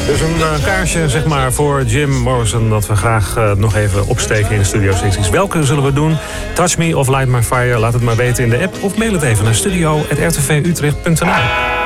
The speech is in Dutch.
Dus een kaarsje zeg maar voor Jim Morrison dat we graag nog even opsteken in de Studio 60's. Welke zullen we doen? Touch Me of Light My Fire? Laat het maar weten in de app of mail het even naar studio@rtvutrecht.nl.